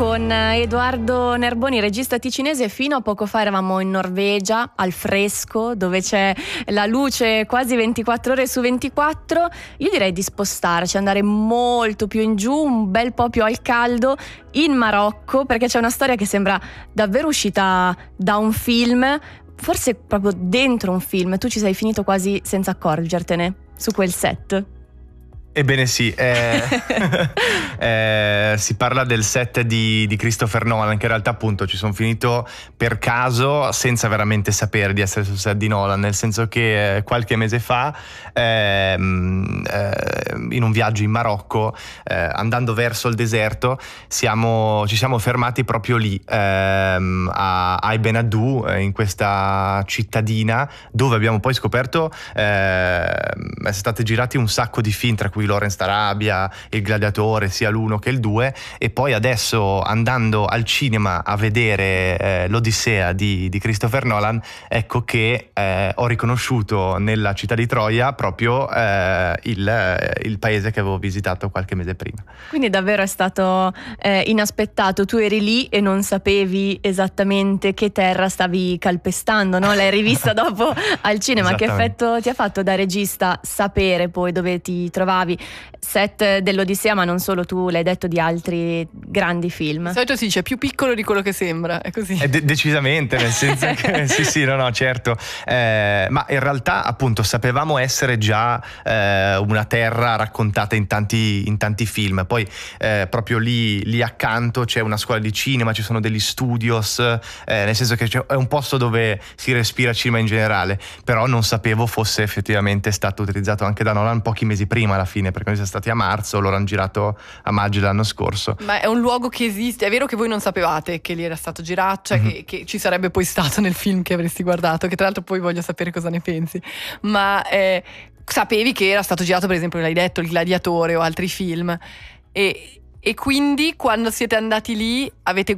con Edoardo Nerboni, regista ticinese. Fino a poco fa eravamo in Norvegia, al fresco, dove c'è la luce quasi 24 ore su 24. Io direi di spostarci, andare molto più in giù, un bel po' più al caldo, in Marocco, perché c'è una storia che sembra davvero uscita da un film, forse proprio dentro un film. Tu ci sei finito quasi senza accorgertene su quel set. Ebbene sì, si parla del set di Christopher Nolan, che in realtà appunto ci sono finito per caso senza veramente sapere di essere sul set di Nolan, nel senso che qualche mese fa in un viaggio in Marocco, andando verso il deserto, ci siamo fermati proprio lì, a Ibn Addou, in questa cittadina dove abbiamo poi scoperto sono stati girati un sacco di film, tra cui Lawrence d'Arabia, Il Gladiatore, sia l'1 che il 2, e poi adesso andando al cinema a vedere l'Odissea di Christopher Nolan, ecco che ho riconosciuto nella città di Troia proprio il paese che avevo visitato qualche mese prima. Quindi davvero è stato inaspettato. Tu eri lì e non sapevi esattamente che terra stavi calpestando, no? L'hai rivista dopo al cinema. Che effetto ti ha fatto da regista sapere poi dove ti trovavi? Set dell'Odissea, ma non solo, tu l'hai detto di altri grandi film. Di solito si dice più piccolo di quello che sembra, è così. Decisamente, nel senso che sì, no, certo. Ma in realtà appunto sapevamo essere già una terra raccontata in tanti film. Poi proprio lì accanto c'è una scuola di cinema, ci sono degli studios, nel senso che è un posto dove si respira cinema in generale, però non sapevo fosse effettivamente stato utilizzato anche da Nolan pochi mesi prima alla fine, perché noi siamo stati a marzo, loro hanno girato a maggio dell'anno scorso. Ma è un luogo che esiste, è vero che voi non sapevate che lì era stato girato, cioè che ci sarebbe poi stato nel film che avresti guardato, che tra l'altro poi voglio sapere cosa ne pensi, ma sapevi che era stato girato, per esempio l'hai detto, Il Gladiatore o altri film, e quindi quando siete andati lì avete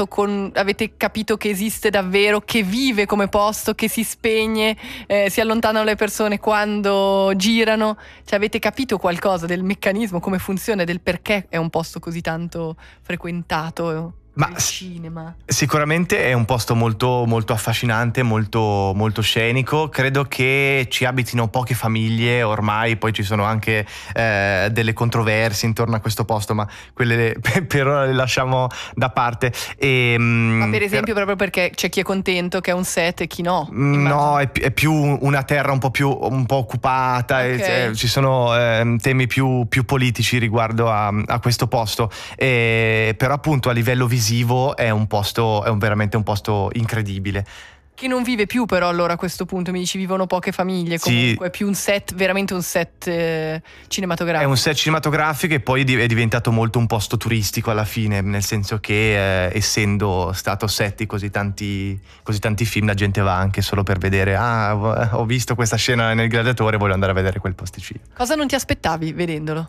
capito che esiste davvero, che vive come posto, che si spegne, si allontanano le persone quando girano, cioè avete capito qualcosa del meccanismo, come funziona, del perché è un posto così tanto frequentato? Ma il cinema. Sicuramente è un posto molto, molto affascinante, molto, molto scenico. Credo che ci abitino poche famiglie ormai, poi ci sono anche delle controversie intorno a questo posto, ma quelle per ora le lasciamo da parte. Ma per esempio proprio perché c'è chi è contento che è un set e chi no? No, è più una terra un po' occupata, okay. Ci sono temi più politici riguardo a questo posto, però appunto a livello visivo è veramente un posto incredibile. Che non vive più però allora a questo punto, mi dici vivono poche famiglie, comunque sì. È più un set, veramente un set cinematografico. È un set cinematografico e poi è diventato molto un posto turistico alla fine, nel senso che essendo stato set di così tanti film, la gente va anche solo per vedere, ho visto questa scena nel Gladiatore, voglio andare a vedere quel posticino. Cosa non ti aspettavi vedendolo?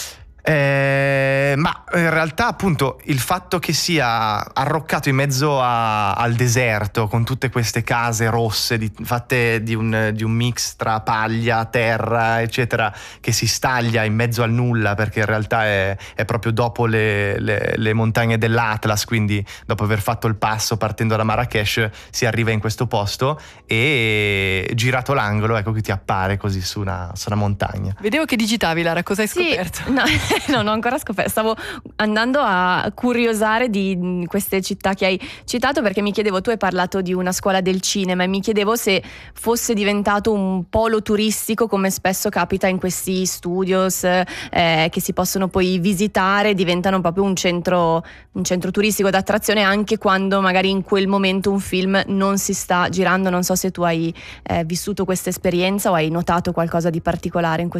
Ma in realtà appunto il fatto che sia arroccato in mezzo al deserto con tutte queste case rosse fatte di un mix tra paglia, terra eccetera, che si staglia in mezzo al nulla, perché in realtà è proprio dopo le montagne dell'Atlas, quindi dopo aver fatto il passo partendo da Marrakesh si arriva in questo posto e girato l'angolo ecco che ti appare così su una montagna. Vedevo che digitavi, Lara, cosa hai scoperto? No. Non ho ancora scoperto, stavo andando a curiosare di queste città che hai citato, perché mi chiedevo, tu hai parlato di una scuola del cinema e mi chiedevo se fosse diventato un polo turistico, come spesso capita in questi studios che si possono poi visitare, diventano proprio un centro turistico d'attrazione anche quando magari in quel momento un film non si sta girando. Non so se tu hai vissuto questa esperienza o hai notato qualcosa di particolare in questo